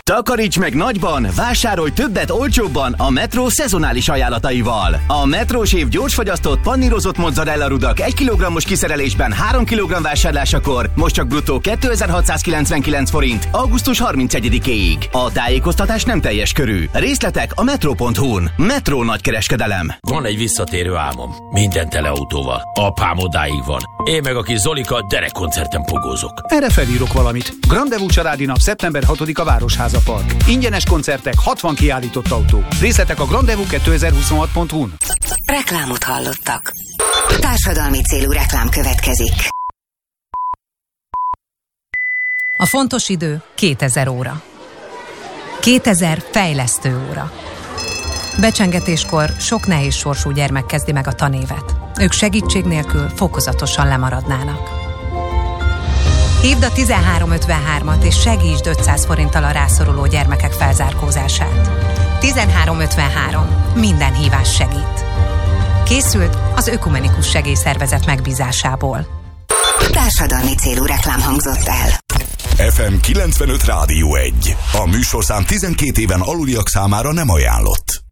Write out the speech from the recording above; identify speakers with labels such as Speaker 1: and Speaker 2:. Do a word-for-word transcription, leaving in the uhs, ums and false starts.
Speaker 1: Takaríts meg nagyban, vásárolj többet olcsóbban a Metro szezonális ajánlataival. A Metrós év gyorsfagyasztott pannírozott mozzarella rudak egy kilogrammos kiszerelésben három kilogramm vásárlásakor most csak bruttó kétezer-hatszázkilencvenkilenc forint augusztus harmincegyedikéig. A tájékoztatás nem teljes körű. Részletek a metro pont hu-n. Metro nagykereskedelem.
Speaker 2: Van egy visszatérő álmom. Minden tele autóval. Apám odáig van. Én meg a kis Zolika derekkoncerten pogózok.
Speaker 3: Erre felírok valamit. Grandevú családi nap szeptember hatodika Városháza Park. Ingyenes koncertek, hatvan kiállított autó. Részletek a grandevú kétezer-huszonhat pont hu-n.
Speaker 4: Reklámot hallottak. Társadalmi célú reklám következik.
Speaker 5: A fontos idő kétezer óra. kétezer fejlesztő óra. Becsengetéskor sok nehéz sorsú gyermek kezdi meg a tanévet. Ők segítség nélkül fokozatosan lemaradnának. Hívd a tizenhárom ötvenhármat és segítsd ötszáz forinttal a rászoruló gyermekek felzárkózását. tizenhárom ötvenhárom. Minden hívás segít. Készült az Ökumenikus Segélyszervezet megbízásából.
Speaker 4: Társadalmi célú reklám hangzott el.
Speaker 6: ef em kilencvenöt Rádió egy. A műsorszám tizenkét éven aluliak számára nem ajánlott.